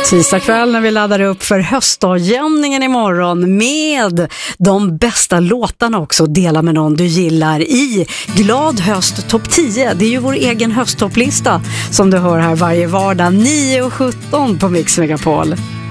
Tisdag kväll när vi laddar upp för höstdagjämningen imorgon med de bästa låtarna också. Dela med någon du gillar i Glad höst topp 10. Det är ju vår egen hösttopplista som du hör här varje vardag 9:17 på Mix Megapol.